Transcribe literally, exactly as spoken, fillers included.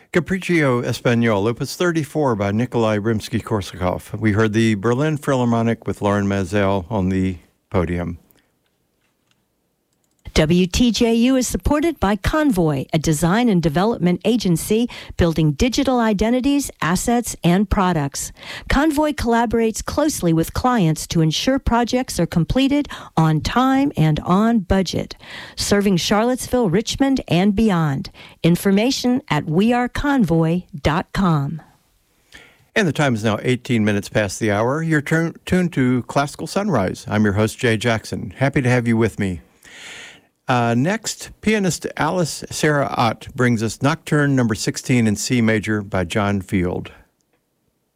Capriccio Espagnol, opus thirty-four by Nikolai Rimsky-Korsakov. We heard the Berlin Philharmonic with Lauren Mazel on the podium. W T J U is supported by Convoy, a design and development agency building digital identities, assets, and products. Convoy collaborates closely with clients to ensure projects are completed on time and on budget, serving Charlottesville, Richmond, and beyond. Information at we are convoy dot com. And the time is now eighteen minutes past the hour. You're turn- tuned to Classical Sunrise. I'm your host, Jay Jackson. Happy to have you with me. Uh, next, pianist Alice Sarah Ott brings us Nocturne number sixteen in C major by John Field.